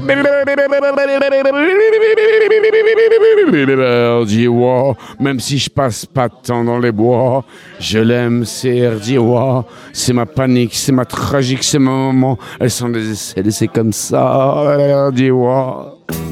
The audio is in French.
Erdiwa, même si je passe pas de temps dans les bois, je l'aime, c'est Erdiwa. C'est ma panique, c'est ma tragique, c'est ma maman. Elles sont décédées, c'est comme ça, Erdiwa.